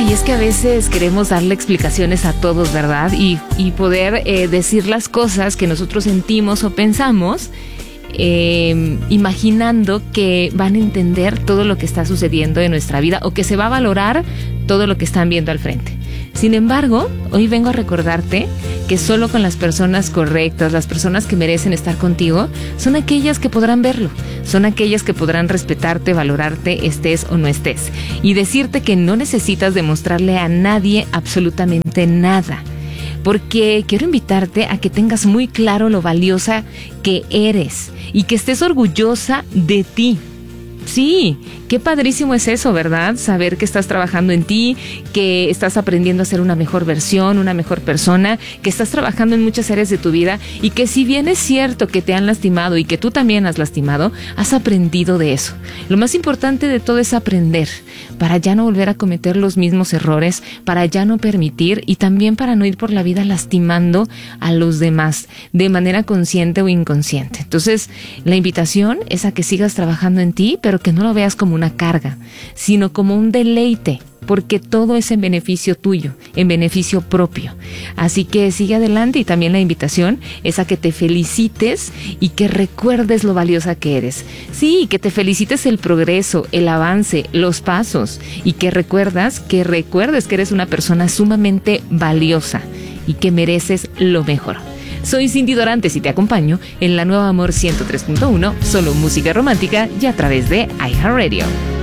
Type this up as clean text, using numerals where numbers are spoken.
y es que a veces queremos darle explicaciones a todos, ¿verdad? Y poder decir las cosas que nosotros sentimos o pensamos, imaginando que van a entender todo lo que está sucediendo en nuestra vida o que se va a valorar todo lo que están viendo al frente. Sin embargo, hoy vengo a recordarte que solo con las personas correctas, las personas que merecen estar contigo, son aquellas que podrán verlo, son aquellas que podrán respetarte, valorarte, estés o no estés. Y decirte que no necesitas demostrarle a nadie absolutamente nada. Porque quiero invitarte a que tengas muy claro lo valiosa que eres y que estés orgullosa de ti. Sí, qué padrísimo es eso, ¿verdad? Saber que estás trabajando en ti, que estás aprendiendo a ser una mejor versión, una mejor persona, que estás trabajando en muchas áreas de tu vida y que si bien es cierto que te han lastimado y que tú también has lastimado, has aprendido de eso. Lo más importante de todo es aprender para ya no volver a cometer los mismos errores, para ya no permitir y también para no ir por la vida lastimando a los demás de manera consciente o inconsciente. Entonces, la invitación es a que sigas trabajando en ti, pero que no lo veas como una carga, sino como un deleite, porque todo es en beneficio tuyo, en beneficio propio. Así que sigue adelante y también la invitación es a que te felicites y que recuerdes lo valiosa que eres. Sí, que te felicites el progreso, el avance, los pasos y que recuerdes que eres una persona sumamente valiosa y que mereces lo mejor. Soy Cindy Dorantes y te acompaño en la Nueva Amor 103.1, solo música romántica y a través de iHeartRadio.